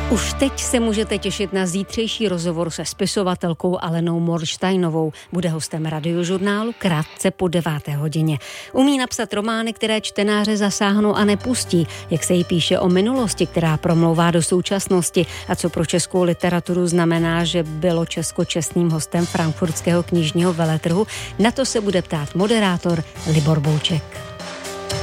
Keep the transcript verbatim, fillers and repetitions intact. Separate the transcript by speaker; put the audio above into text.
Speaker 1: Už teď se můžete těšit na zítřejší rozhovor se spisovatelkou Alenou Moršteinovou. Bude hostem Radiožurnálu krátce po deváté hodině. Umí napsat romány, které čtenáře zasáhnou a nepustí, jak se jí píše o minulosti, která promlouvá do současnosti a co pro českou literaturu znamená, že bylo Česko čestným hostem frankfurtského knižního veletrhu. Na to se bude ptát moderátor Libor Bouček.